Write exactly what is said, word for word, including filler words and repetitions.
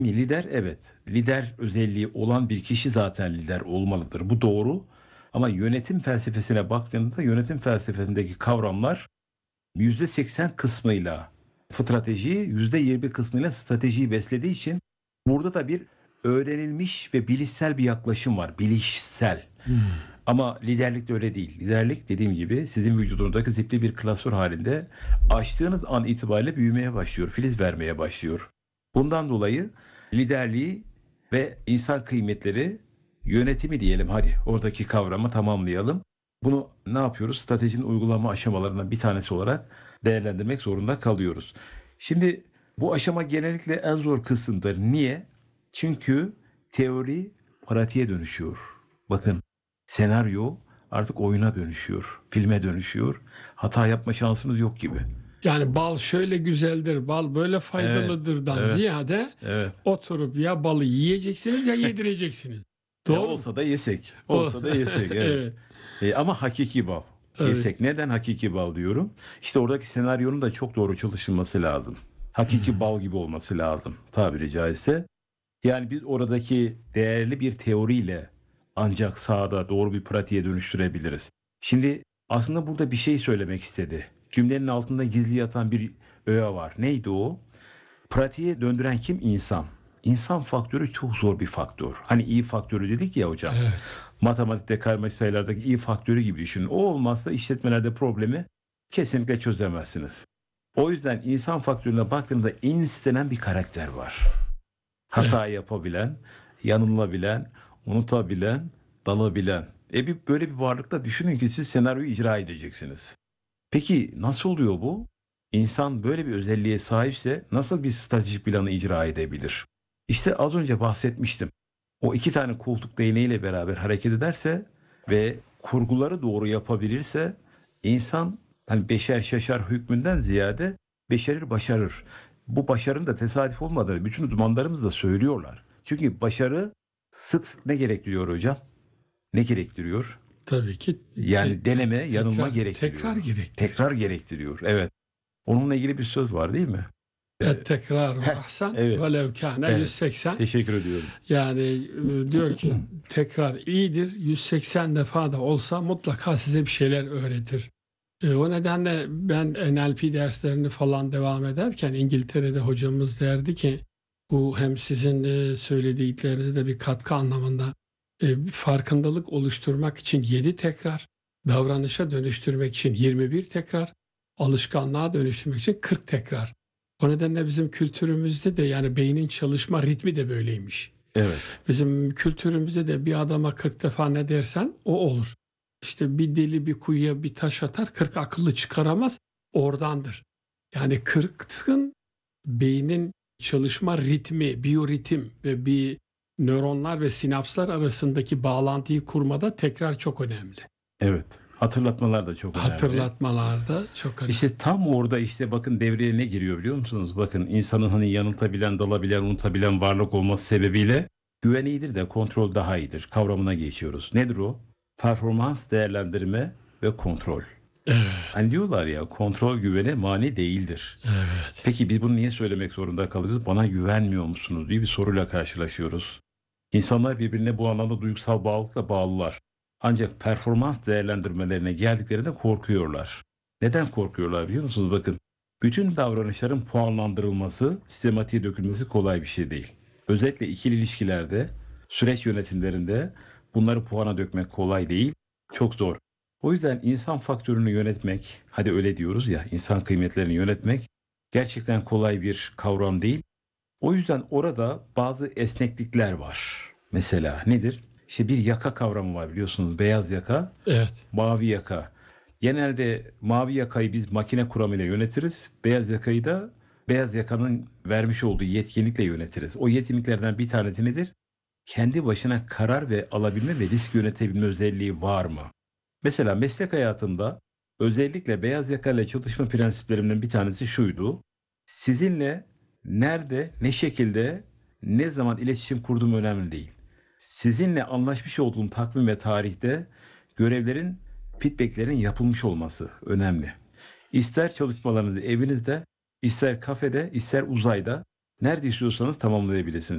Lider evet. Lider özelliği olan bir kişi zaten lider olmalıdır. Bu doğru. Ama yönetim felsefesine baktığında yönetim felsefesindeki kavramlar yüzde seksen kısmıyla stratejiyi, yüzde yirmi kısmıyla stratejiyi beslediği için burada da bir öğrenilmiş ve bilişsel bir yaklaşım var. Bilişsel. Hımm. Ama liderlik de öyle değil. Liderlik dediğim gibi sizin vücudunuzdaki zipli bir klasör halinde açtığınız an itibariyle büyümeye başlıyor, filiz vermeye başlıyor. Bundan dolayı liderliği ve insan kıymetleri yönetimi diyelim hadi oradaki kavramı tamamlayalım. Bunu ne yapıyoruz? Stratejinin uygulama aşamalarından bir tanesi olarak değerlendirmek zorunda kalıyoruz. Şimdi bu aşama genellikle en zor kısımdır. Niye? Çünkü teori pratiğe dönüşüyor. Bakın senaryo artık oyuna dönüşüyor, filme dönüşüyor. Hata yapma şansınız yok gibi. Yani bal şöyle güzeldir, bal böyle Evet, faydalıdırdan evet, ziyade evet. oturup ya balı yiyeceksiniz ya yedireceksiniz. E, Doğru mu? olsa da yesek, O olsa da yesek, evet. Evet, E, ama hakiki bal evet. yesek. Neden hakiki bal diyorum? İşte oradaki senaryonun da çok doğru çalışılması lazım. Hakiki Hımm. bal gibi olması lazım tabiri caizse. Yani biz oradaki değerli bir teoriyle ancak sahada doğru bir pratiğe dönüştürebiliriz. Şimdi aslında burada bir şey söylemek istedi. Cümlenin altında gizli yatan bir öğe var. Neydi o? Pratiğe döndüren kim? İnsan. İnsan faktörü çok zor bir faktör. Hani i faktörü dedik ya hocam. Evet. Matematikte karmaşık sayılardaki i faktörü gibi düşünün. O olmazsa işletmelerde problemi kesinlikle çözemezsiniz. O yüzden insan faktörüne baktığınızda en istenen bir karakter var. Evet. Hata yapabilen, yanılabilen, unutabilen, dalabilen. E bir böyle bir varlıkta düşünün ki siz senaryoyu icra edeceksiniz. Peki nasıl oluyor bu? İnsan böyle bir özelliğe sahipse nasıl bir stratejik planı icra edebilir? İşte az önce bahsetmiştim. O iki tane koltuk değneğiyle beraber hareket ederse ve kurguları doğru yapabilirse insan hani beşer şaşar hükmünden ziyade beşerir başarır. Bu başarının da tesadüf olmadığını bütün uzmanlarımız da söylüyorlar. Çünkü başarı sık sık ne gerektiriyor hocam? Ne gerektiriyor? Tabii ki te Yani te deneme, yanılma tekrar tekrar gerektiriyor. gerektiriyor. Tekrar gerektiriyor. Evet. Onunla ilgili bir söz var değil mi? Eee, "Et-tekraru heh, ahsen evet, velev kâne evet. yüz seksen." Teşekkür ediyorum. Yani, eee, diyor ki tekrar iyidir. yüz seksen defa da olsa mutlaka size bir şeyler öğretir. Eee, o nedenle ben N L P derslerini falan devam ederken İngiltere'de hocamız derdi ki bu hem sizin de söylediklerinizde bir katkı anlamında, eee, bir farkındalık oluşturmak için yedi tekrar, davranışa dönüştürmek için yirmi bir tekrar, alışkanlığa dönüştürmek için kırk tekrar. O nedenle bizim kültürümüzde de yani beynin çalışma ritmi de böyleymiş. Evet, Bizim kültürümüzde de bir adama kırk defa ne dersen o olur. İşte bir deli bir kuyuya bir taş atar, kırk akıllı çıkaramaz, oradandır. Yani kırkın beynin çalışma ritmi, biyoritim ve bir nöronlar ve sinapslar arasındaki bağlantıyı kurmada tekrar çok önemli. evet. Hatırlatmalar da çok önemli. Hatırlatmalar da çok önemli. İşte tam orada işte bakın devreye ne giriyor biliyor musunuz? Bakın insanın hani yanıltabilen, dalabilen, unutabilen varlık olması sebebiyle güven iyidir de kontrol daha iyidir kavramına geçiyoruz. Nedir o? Performans değerlendirme ve kontrol. Evet, Hani diyorlar ya kontrol güvene mani değildir. evet. Peki biz bunu niye söylemek zorunda kalıyoruz? Bana güvenmiyor musunuz diye bir soruyla karşılaşıyoruz. İnsanlar birbirine bu anlamda duygusal bağlılıkla bağlılar. Ancak performans değerlendirmelerine geldiklerinde korkuyorlar. Neden korkuyorlar biliyor musunuz? Bakın, bütün davranışların puanlandırılması, sistematiğe dökülmesi kolay bir şey değil. Özellikle ikili ilişkilerde, süreç yönetimlerinde bunları puana dökmek kolay değil, çok zor. O yüzden insan faktörünü yönetmek, hadi öyle diyoruz ya, insan kıymetlerini yönetmek gerçekten kolay bir kavram değil. O yüzden orada bazı esneklikler var. Mesela nedir? İşte bir yaka kavramı var biliyorsunuz. Beyaz yaka, Evet. mavi yaka. Genelde mavi yakayı biz makine kuramıyla yönetiriz. Beyaz yakayı da beyaz yakanın vermiş olduğu yetkinlikle yönetiriz. O yetkinliklerden bir tanesi nedir? Kendi başına karar ve alabilme ve risk yönetebilme özelliği var mı? Mesela meslek hayatımda özellikle beyaz yaka ile çalışma prensiplerimden bir tanesi şuydu. Sizinle nerede, ne şekilde, ne zaman iletişim kurduğum önemli değil. Sizinle anlaşmış olduğum takvim ve tarihte görevlerin, feedbacklerin yapılmış olması önemli. İster çalışmalarınızı evinizde, ister kafede, ister uzayda nerede istiyorsanız tamamlayabilirsiniz.